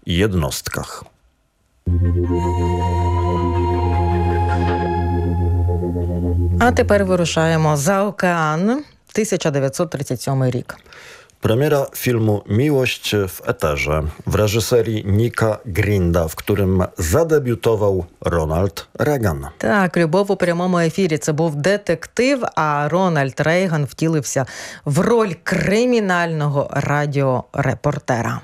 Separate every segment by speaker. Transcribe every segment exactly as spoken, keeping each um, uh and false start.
Speaker 1: jednostkach.
Speaker 2: А тепер вирушаємо за океан. тисяча дев'ятсот тридцять сьомий рік.
Speaker 1: Premiera filmu Miłość w eterze w reżyserii Nika Grinda, w którym zadebiutował Ronald Reagan.
Speaker 2: Так, «Любов у прямому ефірі» – це був детектив, а Рональд Рейган втілився в роль кримінального радіорепортера.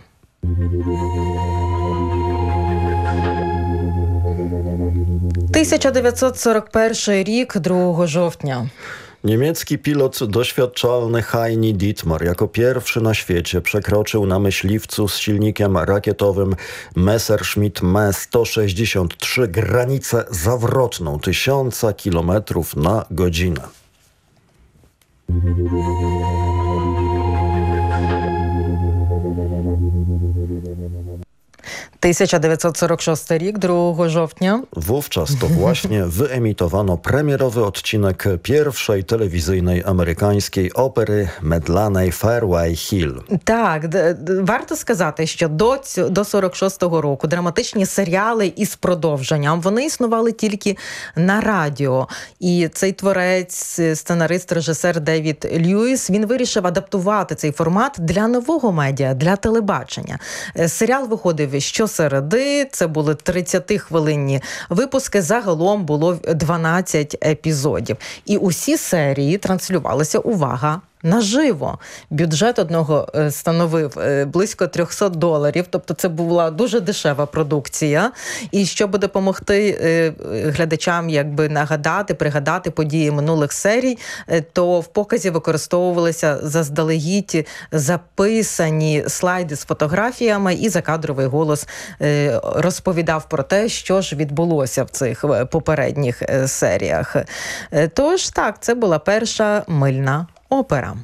Speaker 2: тисяча дев'ятсот сорок перший рік, другого жовтня.
Speaker 1: Niemiecki pilot doświadczalny Heini Dietmar jako pierwszy na świecie przekroczył na myśliwcu z silnikiem rakietowym Messerschmitt M sto sześćdziesiąt trzy granicę zawrotną tysiąca kilometrów na godzinę.
Speaker 2: тисяча дев'ятсот сорок шостий рік, другого жовтня.
Speaker 1: Wówczas to właśnie wyemitowano premierowy odcinek pierwszej telewizyjnej amerykańskiej opery Medlanej Fairway Hill.
Speaker 2: Так, д- д- варто сказати, що до, цю, до сорок шостого року драматичні серіали із продовженням, вони існували тільки на радіо. І цей творець, сценарист, режисер Девід Льюіс, він вирішив адаптувати цей формат для нового медіа, для телебачення. Серіал виходив щосереди, це були тридцятихвилинні випуски, загалом було дванадцять епізодів. І усі серії транслювалися, увага, наживо. Бюджет одного становив близько триста доларів, тобто це була дуже дешева продукція. І щоб допомогти глядачам якби нагадати, пригадати події минулих серій, то в показі використовувалися заздалегідь записані слайди з фотографіями, і закадровий голос розповідав про те, що ж відбулося в цих попередніх серіях. Тож так, це була перша мильна опера.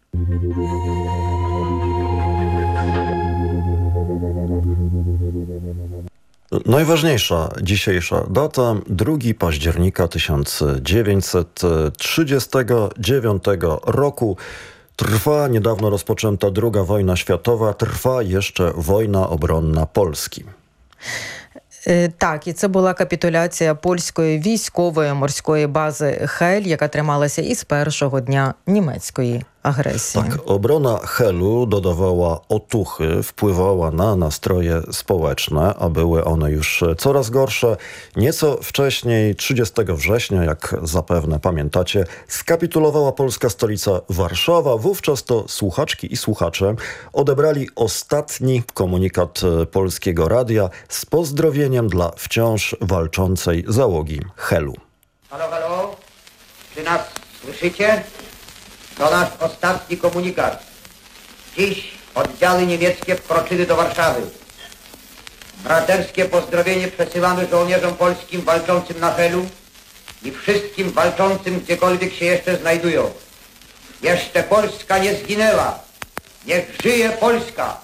Speaker 1: Najważniejsza dzisiejsza data, drugiego października tysiąc dziewięćset trzydziestego dziewiątego roku. Trwa niedawno rozpoczęta druga wojna światowa, trwa jeszcze wojna obronna Polski.
Speaker 2: Так, і це була капітуляція польської військової морської бази Хель, яка трималася із першого дня німецької agresji.
Speaker 1: Tak, obrona Helu dodawała otuchy, wpływała na nastroje społeczne, a były one już coraz gorsze. Nieco wcześniej, trzydziestego września, jak zapewne pamiętacie, skapitulowała polska stolica Warszawa. Wówczas to słuchaczki i słuchacze odebrali ostatni komunikat Polskiego Radia z pozdrowieniem dla wciąż walczącej załogi Helu.
Speaker 3: Halo, halo, czy nas słyszycie? To nasz ostatni komunikat. Dziś oddziały niemieckie wkroczyły do Warszawy. Braterskie pozdrowienie przesyłamy żołnierzom polskim walczącym na Helu i wszystkim walczącym gdziekolwiek się jeszcze znajdują. Jeszcze Polska nie zginęła. Niech żyje Polska!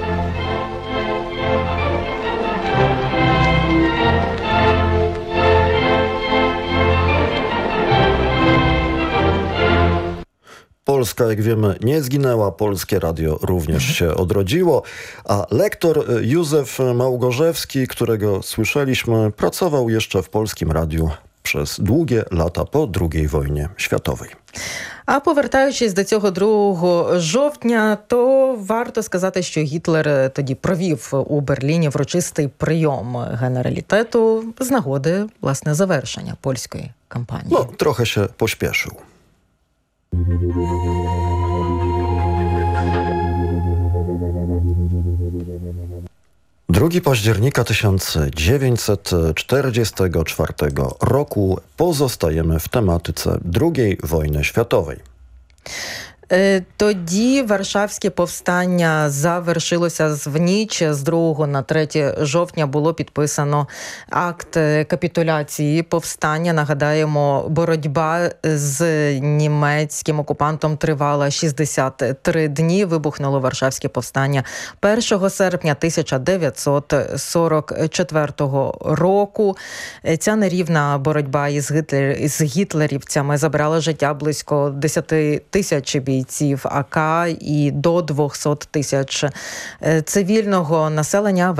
Speaker 1: Polska, jak wiemy, nie zginęła, Polskie Radio również się odrodziło, a lektor Józef Małgorzewski, którego słyszeliśmy, pracował jeszcze w Polskim Radiu przez długie lata po другій wojnie światowej.
Speaker 2: А повертаючись до цього другого жовтня, то варто сказати, що Гітлер тоді провів у Берліні врочистий прийом генералітету з нагоди, власне, завершення польської кампанії.
Speaker 1: No, trochę się pośpieszył. drugiego października tysiąc dziewięćset czterdziestego czwartego roku pozostajemy w tematyce drugiej wojny światowej.
Speaker 2: Тоді Варшавське повстання завершилося в ніч. З другого на третє жовтня було підписано акт капітуляції повстання. Нагадаємо, боротьба з німецьким окупантом тривала шістдесят три дні. Вибухнуло Варшавське повстання першого серпня тисяча дев'ятсот сорок четвертого року. Ця нерівна боротьба із, гітлер... із гітлерівцями забрала життя близько десять тисяч бійців АК і до двісті тисяч цивільного населення.